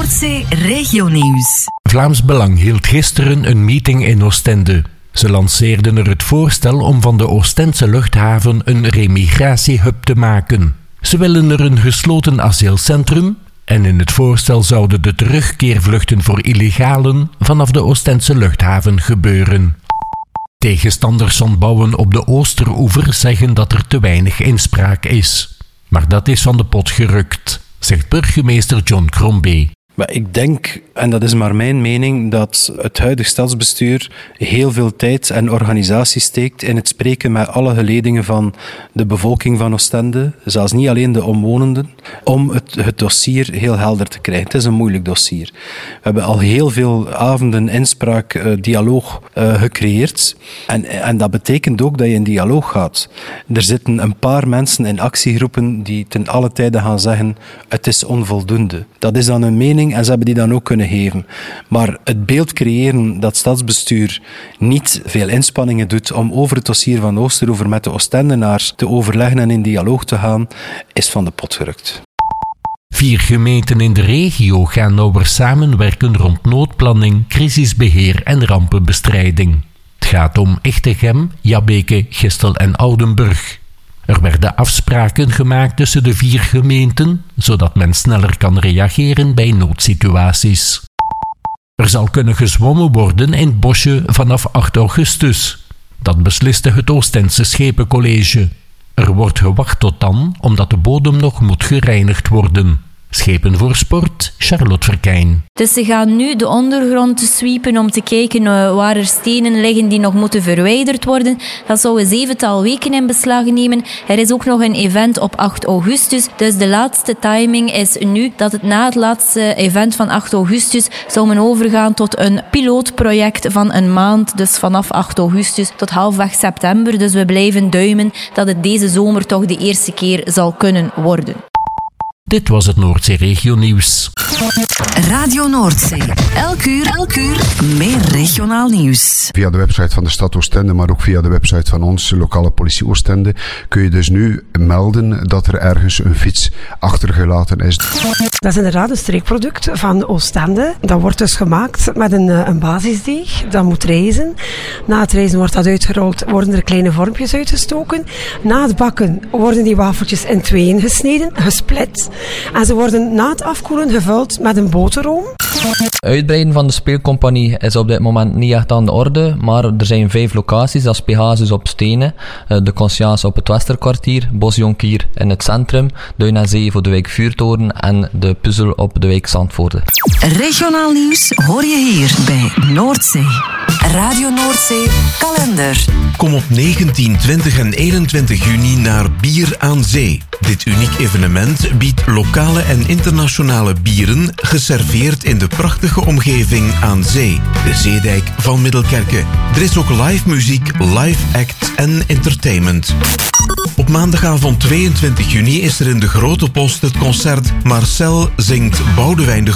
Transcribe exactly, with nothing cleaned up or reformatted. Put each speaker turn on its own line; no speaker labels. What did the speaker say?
Noordzee Regionieuws.
Vlaams Belang hield gisteren een meeting in Oostende. Ze lanceerden er het voorstel om van de Oostendse luchthaven een remigratiehub te maken. Ze willen er een gesloten asielcentrum en in het voorstel zouden de terugkeervluchten voor illegalen vanaf de Oostendse luchthaven gebeuren. Tegenstanders van bouwen op de Oosteroever zeggen dat er te weinig inspraak is. Maar dat is van de pot gerukt, zegt burgemeester John Crombie.
Maar ik denk, en dat is maar mijn mening, dat het huidige stadsbestuur heel veel tijd en organisatie steekt in het spreken met alle geledingen van de bevolking van Oostende, zelfs niet alleen de omwonenden, om het, het dossier heel helder te krijgen. Het is een moeilijk dossier. We hebben al heel veel avonden inspraak, uh, dialoog uh, gecreëerd. En, en dat betekent ook dat je in dialoog gaat. Er zitten een paar mensen in actiegroepen die ten alle tijde gaan zeggen, het is onvoldoende. Dat is dan een mening en ze hebben die dan ook kunnen geven. Maar het beeld creëren dat stadsbestuur niet veel inspanningen doet om over het dossier van Oosteroever met de Oostendenaars te overleggen en in dialoog te gaan, is van de pot gerukt.
Vier gemeenten in de regio gaan nauwer samenwerken rond noodplanning, crisisbeheer en rampenbestrijding. Het gaat om Echtegem, Jabbeke, Gestel en Oudenburg. Er werden afspraken gemaakt tussen de vier gemeenten, zodat men sneller kan reageren bij noodsituaties. Er zal kunnen gezwommen worden in het bosje vanaf acht augustus. Dat besliste het Oostendse Schepencollege. Er wordt gewacht tot dan, omdat de bodem nog moet gereinigd worden. Schepen voor Sport, Charlotte Verkijn.
Dus ze gaan nu de ondergrond sweepen om te kijken uh, waar er stenen liggen die nog moeten verwijderd worden. Dat zou een zevental weken in beslag nemen. Er is ook nog een event op acht augustus. Dus de laatste timing is nu dat het na het laatste event van acht augustus zou men overgaan tot een pilootproject van een maand. Dus vanaf acht augustus tot halfweg september. Dus we blijven duimen dat het deze zomer toch de eerste keer zal kunnen worden.
Dit was het Noordzee Regionieuws.
Radio Noordzee. Elk uur, elk uur meer regionaal nieuws.
Via de website van de stad Oostende, maar ook via de website van ons, lokale politie Oostende, kun je dus nu melden dat er ergens een fiets achtergelaten is.
Dat is inderdaad een streekproduct van Oostende. Dat wordt dus gemaakt met een, een basisdeeg. Dat moet rijzen. Na het rijzen wordt dat uitgerold, worden er kleine vormpjes uitgestoken. Na het bakken worden die wafeltjes in tweeën gesneden, gesplit. En ze worden na het afkoelen gevuld met een boterroom.
Uitbreiden van de speelcompagnie is op dit moment niet echt aan de orde, maar er zijn vijf locaties. Dat is Pegasus op Stenen, de Conscience op het Westerkwartier, Bosjonkier in het centrum, Duin en Zee voor de wijk Vuurtoren en de Puzzel op de wijk Zandvoorde.
Regionaal nieuws hoor je hier bij Noordzee. Radio Noordzee kalender.
Kom op negentien, twintig en eenentwintig juni naar Bier aan Zee. Dit uniek evenement biedt lokale en internationale bieren geserveerd in de prachtige omgeving aan zee. De Zeedijk van Middelkerke. Er is ook live muziek, live act en entertainment. Op maandagavond tweeëntwintig juni is er in de Grote Post het concert Marcel zingt Boudewijn de